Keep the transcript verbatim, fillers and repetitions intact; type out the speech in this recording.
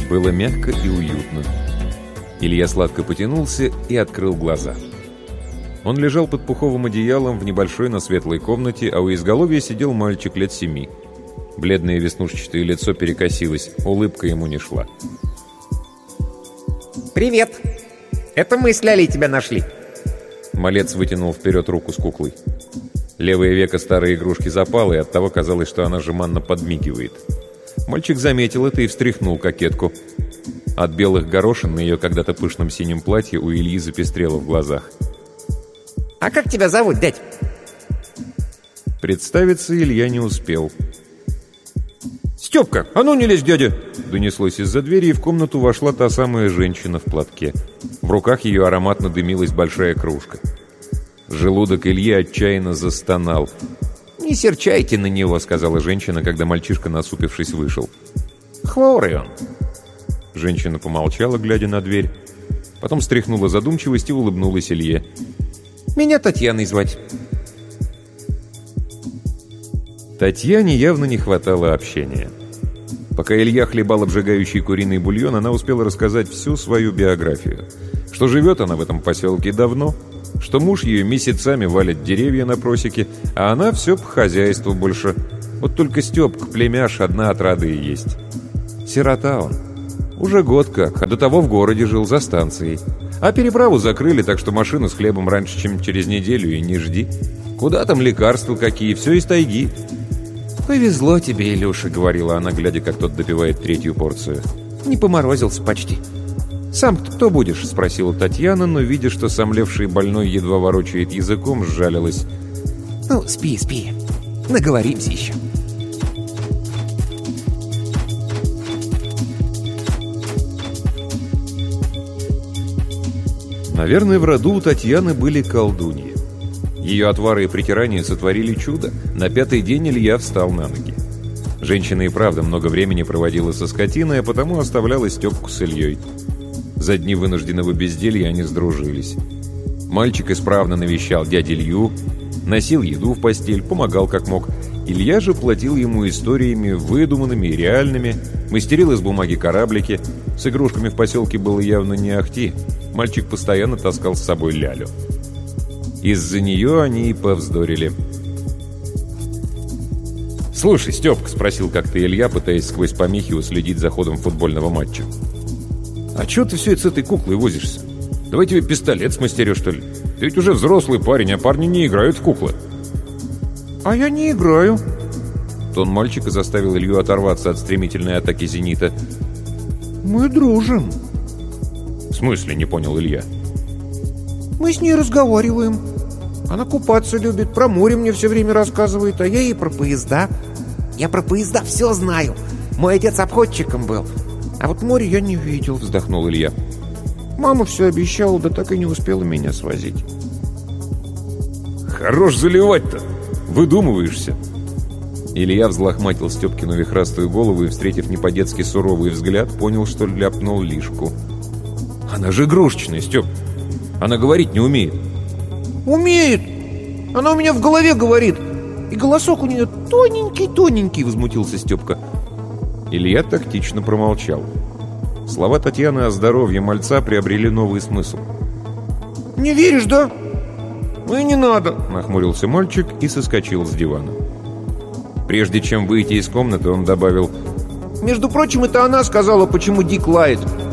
Было мягко и уютно. Илья сладко потянулся и открыл глаза. Он лежал под пуховым одеялом в небольшой, но светлой комнате, а у изголовья сидел мальчик лет семи. Бледное веснушчатое лицо перекосилось, улыбка ему не шла. «Привет! Это мы с Лялей тебя нашли!» Малец вытянул вперед руку с куклой. Левое веко старой игрушки запало, и оттого казалось, что она жеманно подмигивает. Мальчик заметил это и встряхнул кокетку. От белых горошин на ее когда-то пышном синем платье у Ильи запестрело в глазах. «А как тебя зовут, дядь?» Представиться Илья не успел. «Степка, а ну не лезь, дядя!» Донеслось из-за двери, и в комнату вошла та самая женщина в платке. В руках ее ароматно дымилась большая кружка. Желудок Ильи отчаянно застонал. «Не серчайте на него», — сказала женщина, когда мальчишка, насупившись, вышел. «Хворый он». Женщина помолчала, глядя на дверь. Потом стряхнула задумчивость и улыбнулась Илье. «Меня Татьяной звать». Татьяне явно не хватало общения. Пока Илья хлебал обжигающий куриный бульон, она успела рассказать всю свою биографию. Что живет она в этом поселке давно, что муж ее месяцами валит деревья на просеке, а она все по хозяйству больше. Вот только Степка, племяш, одна отрада и есть. Сирота он. Уже год как, а до того в городе жил за станцией. А переправу закрыли, так что машину с хлебом раньше, чем через неделю, и не жди. Куда там лекарства какие, все из тайги. «Повезло тебе, Илюша», — говорила она, глядя, как тот допивает третью порцию. «Не поморозился почти». «Сам кто будешь?» — спросила Татьяна, но, видя, что сомлевший больной едва ворочает языком, сжалилась. «Ну, спи, спи. Наговоримся еще». Наверное, в роду у Татьяны были колдуньи. Ее отвары и притирания сотворили чудо. На пятый день Илья встал на ноги. Женщина и правда много времени проводила со скотиной, а потому оставляла Степку с Ильей. За дни вынужденного безделья они сдружились. Мальчик исправно навещал дядю Илью, носил еду в постель, помогал как мог. Илья же платил ему историями выдуманными и реальными, мастерил из бумаги кораблики. С игрушками в поселке было явно не ахти. Мальчик постоянно таскал с собой Лялю. Из-за нее они и повздорили. «Слушай, Степка», — спросил как-то Илья, пытаясь сквозь помехи уследить за ходом футбольного матча. «А чего ты все это с этой куклой возишься? Давай тебе пистолет смастерю, что ли? Ты ведь уже взрослый парень, а парни не играют в куклы». «А я не играю». Тон мальчика заставил Илью оторваться от стремительной атаки «Зенита». «Мы дружим». «В смысле?» — не понял Илья. «Мы с ней разговариваем. Она купаться любит, про море мне все время рассказывает, а я ей про поезда». «Я про поезда все знаю. Мой отец обходчиком был. А вот море я не видел», — вздохнул Илья. «Мама все обещала, да так и не успела меня свозить». «Хорош заливать-то! Выдумываешься!» Илья взлохматил Степкину вихрастую голову и, встретив не по-детски суровый взгляд, понял, что ляпнул лишку. «Она же игрушечная, Степ! Она говорить не умеет!» «Умеет! Она у меня в голове говорит! И голосок у нее тоненький-тоненький!» — возмутился Степка. Илья тактично промолчал. Слова Татьяны о здоровье мальца приобрели новый смысл. «Не веришь, да? Ну и не надо!» — нахмурился мальчик и соскочил с дивана. Прежде чем выйти из комнаты, он добавил: «Между прочим, это она сказала, почему Дик лает.